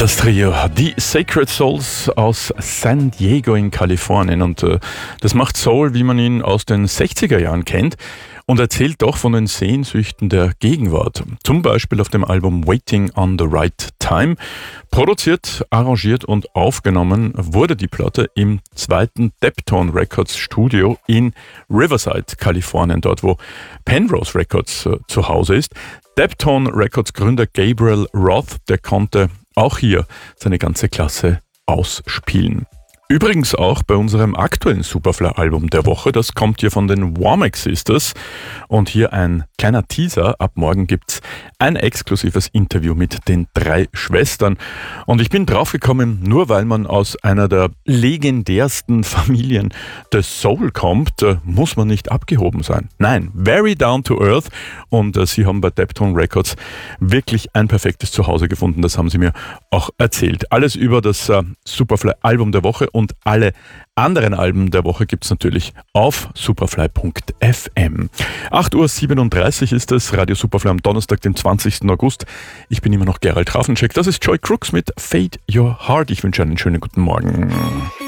Das Trio, die Sacred Souls aus San Diego in Kalifornien. Und das macht Soul, wie man ihn aus den 60er Jahren kennt, und erzählt doch von den Sehnsüchten der Gegenwart. Zum Beispiel auf dem Album Waiting on the Right Time. Produziert, arrangiert und aufgenommen wurde die Platte im zweiten Deptone Records Studio in Riverside, Kalifornien, dort wo Penrose Records zu Hause ist. Deptone Records Gründer Gabriel Roth, der konnte auch hier seine ganze Klasse ausspielen. Übrigens auch bei unserem aktuellen Superfly-Album der Woche, das kommt hier von den Womack Sisters. Und hier ein kleiner Teaser, ab morgen gibt's ein exklusives Interview mit den 3 Schwestern. Und ich bin draufgekommen, nur weil man aus einer der legendärsten Familien des Soul kommt, muss man nicht abgehoben sein. Nein, very down to earth. Und sie haben bei Deptone Records wirklich ein perfektes Zuhause gefunden, das haben sie mir auch erzählt. Alles über das Superfly-Album der Woche und alle anderen Alben der Woche gibt's natürlich auf superfly.fm. 8.37 Uhr ist es, Radio Superfly am Donnerstag, den 20. August. Ich bin immer noch Gerald Trafenschek. Das ist Joy Crooks mit Fade Your Heart. Ich wünsche einen schönen guten Morgen.